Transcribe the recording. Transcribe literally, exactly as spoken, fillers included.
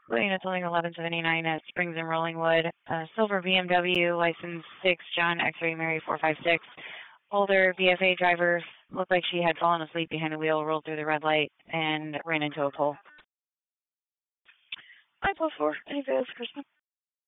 Going to Towing eleven seventy-nine at Springs and Rollingwood. Uh, silver B M W, license six, John X-ray Mary four five six. Older V F A driver, looked like she had fallen asleep behind the wheel, rolled through the red light, and ran into a pole. I pulled four. Any fails, Kristen?